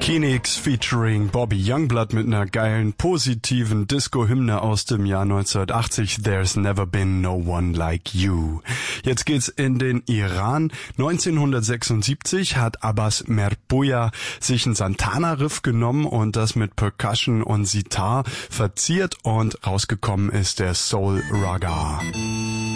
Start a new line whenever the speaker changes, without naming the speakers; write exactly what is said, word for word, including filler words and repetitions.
Kenix featuring Bobby Youngblood mit einer geilen, positiven Disco-Hymne aus dem Jahr neunzehnhundertachtzig. There's never been no one like you. Jetzt geht's in den Iran. neunzehnhundertsechsundsiebzig hat Abbas Merpoya sich einen Santana-Riff genommen und das mit Percussion und Sitar verziert und rausgekommen ist der Soul Raga.